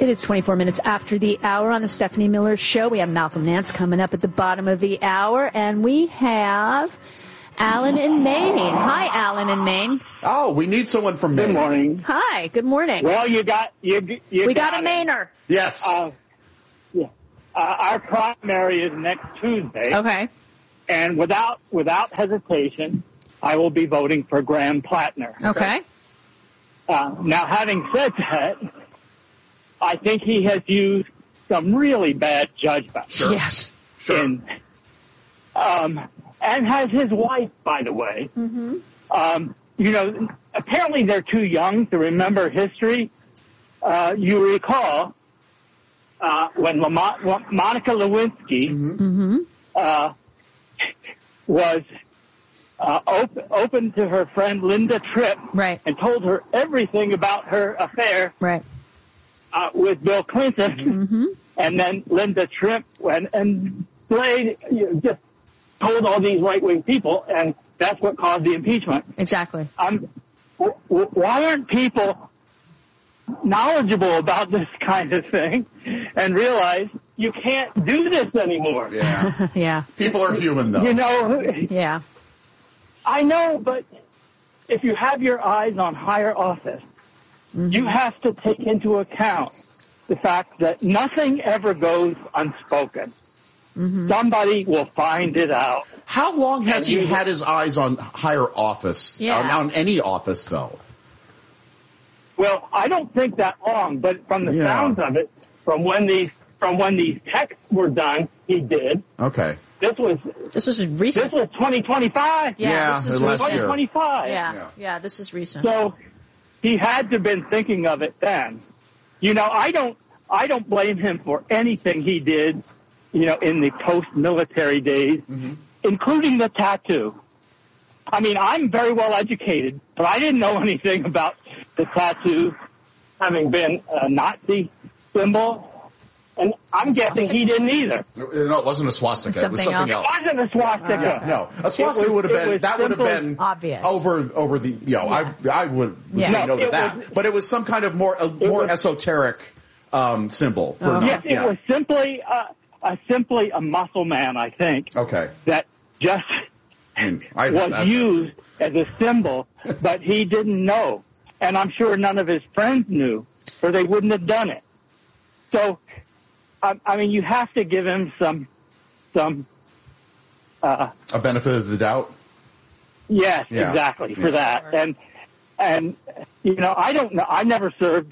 It is 24 minutes after the hour on the Stephanie Miller Show. We have Malcolm Nance coming up at the bottom of the hour, and we have Alan in Maine. Hi, Alan in Maine. Oh, we need someone from Maine. Good morning. Hi, good morning. Well, we got a Mainer. Yes. Our primary is next Tuesday. Okay. And without hesitation, I will be voting for Graham Plattner. Okay. Now, having said that, I think he has used some really bad judgment. Sure. Yes. Sure. And has his wife, by the way. Mm-hmm. Apparently they're too young to remember history. You recall when Monica Lewinsky Mm-hmm. Was open to her friend Linda Tripp, Right. and told her everything about her affair Right. with Bill Clinton. Mm-hmm. And then Linda Tripp went and just told all these right-wing people, and that's what caused the impeachment. Exactly. Why aren't people knowledgeable about this kind of thing and realize you can't do this anymore? Yeah. Yeah. People are human, though. Yeah. I know, but if you have your eyes on higher office, Mm-hmm. you have to take into account the fact that nothing ever goes unspoken. Mm-hmm. Somebody will find it out. How long has he had his eyes on higher office? Yeah. On any office, though? Well, I don't think that long, but from the sounds of it, from when these texts were done, he did. Okay. This is recent. This was 2025. Yeah, this is last recent. year. 2025. Yeah, this is recent. So he had to have been thinking of it then. I don't blame him for anything he did, in the post-military days, Mm-hmm. including the tattoo. I mean, I'm very well educated, but I didn't know anything about the tattoo having been a Nazi symbol. And I'm guessing he didn't either. No, it wasn't a swastika. It was something else. It wasn't a swastika. No, a swastika would have been obvious. over the. I would say no to that. But it was some kind of more esoteric symbol. For Yes, it was simply a muscle man, I think. Okay. That just was used as a symbol, but he didn't know, and I'm sure none of his friends knew, or they wouldn't have done it. So. I mean, you have to give him some. A benefit of the doubt. Yes, exactly for that, and I don't know. I never served.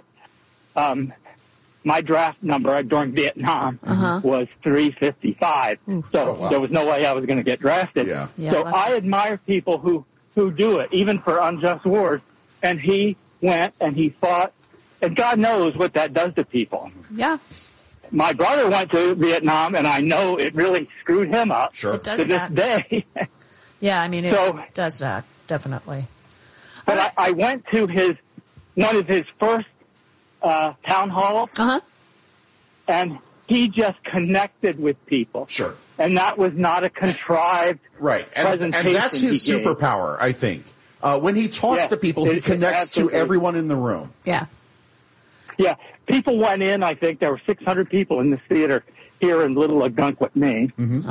My draft number during Vietnam was 355, so there was no way I was going to get drafted. Yeah. So I admire people who do it, even for unjust wars. And he went and he fought, and God knows what that does to people. Yeah. My brother went to Vietnam, and I know it really screwed him up. Sure. It does to that. this day. Yeah, I mean, it does that, definitely. But I went to one of his first town halls, and he just connected with people. Sure. And that was not a contrived presentation. And that's his he gave. superpower, I think. When he talks to people, he connects to everyone in the room. Yeah. Yeah. People went in, I think there were 600 people in this theater here in Little Algonquin, Maine. Mm-hmm.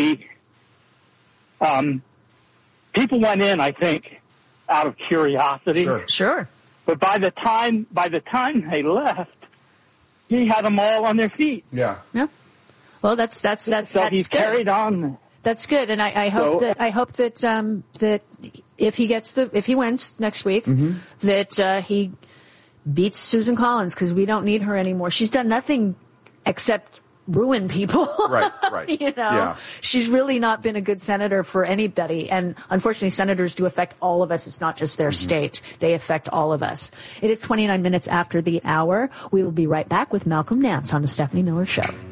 And people went in, I think, out of curiosity. Sure. But by the time they left, he had them all on their feet. Yeah. Yeah. Well, that's so he's good. carried on. That's good, and I hope that if he wins next week, that he beats Susan Collins, because we don't need her anymore. She's done nothing except ruin people. Right. She's really not been a good senator for anybody, and unfortunately senators do affect all of us. It's not just their state. They affect all of us. It is 29 minutes after the hour. We will be right back with Malcolm Nance on the Stephanie Miller Show.